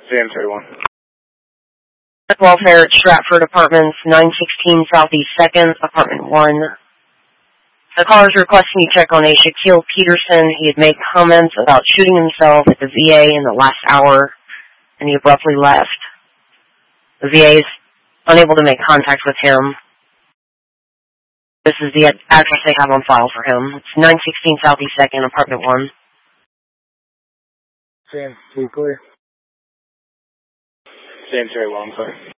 Sam 31. Welfare at Stratford Apartments, 916 Southeast 2nd, Apartment 1. The caller is requesting you check on a Shaquille Peterson. He had made comments about shooting himself at the VA in the last hour, and he abruptly left. The VA is unable to make contact with him. This is the address they have on file for him. It's 916 Southeast 2nd, Apartment 1. Sam, clear. Sam 31, sorry.